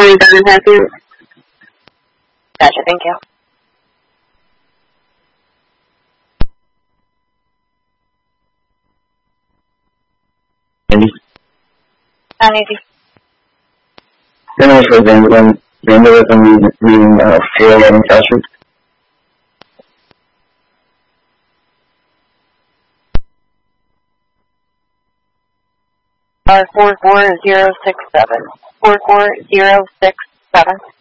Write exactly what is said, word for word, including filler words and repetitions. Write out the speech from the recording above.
already done and happy. Gotcha, thank you. Andy? Hi, Andy. Then I was for the when the end of it, I'm reading, reading uh, four eleven classroom. Uh, four four zero six seven. Four four zero six seven.